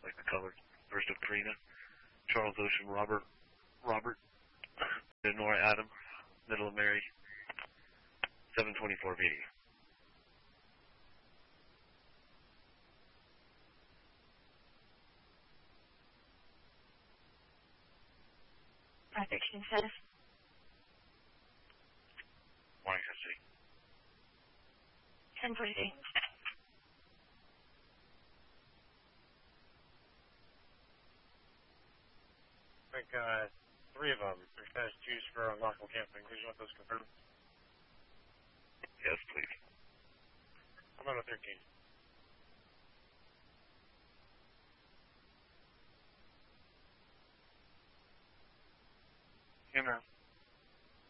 like the color. First of Karina, Charles Ocean, Robert, Nora Adam, middle of Mary, 724 VD. Protection status. Morning, City. 1043. I think 3 of them. There's 2 for unlawful camping. Did you want those confirmed? Yes, please. I'm on a 13.